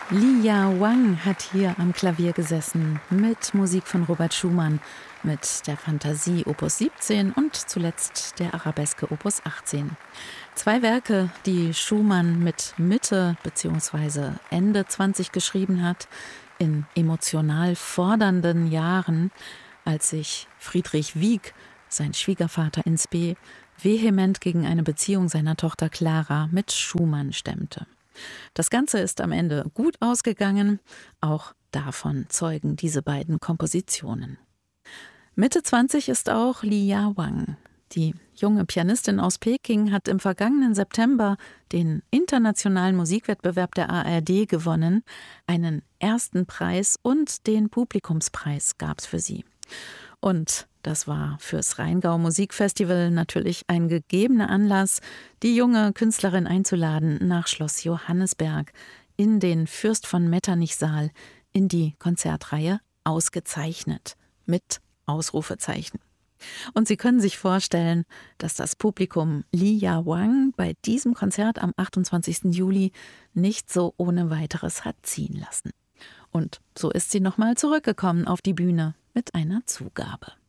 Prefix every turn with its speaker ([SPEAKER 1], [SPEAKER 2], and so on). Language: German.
[SPEAKER 1] Li Ya-Wang hat hier am Klavier gesessen mit Musik von Robert Schumann, mit der Fantasie Opus 17 und zuletzt der Arabeske Opus 18. Zwei Werke, die Schumann mit Mitte bzw. Ende 20 geschrieben hat, in emotional fordernden Jahren, als sich Friedrich Wieck, sein Schwiegervater in Spe, vehement gegen eine Beziehung seiner Tochter Clara mit Schumann stemmte. Das Ganze ist am Ende gut ausgegangen, auch davon zeugen diese beiden Kompositionen. Mitte 20 ist auch Li Ya-Wang. Die junge Pianistin aus Peking hat im vergangenen September den internationalen Musikwettbewerb der ARD gewonnen. Einen ersten Preis und den Publikumspreis gab es für sie. Und das war fürs Rheingau Musikfestival natürlich ein gegebener Anlass, die junge Künstlerin einzuladen nach Schloss Johannisberg in den Fürst von Metternich-Saal in die Konzertreihe Ausgezeichnet mit Ausrufezeichen. Und Sie können sich vorstellen, dass das Publikum Li Ya-Wang bei diesem Konzert am 28. Juli nicht so ohne weiteres hat ziehen lassen. Und so ist sie nochmal zurückgekommen auf die Bühne mit einer Zugabe.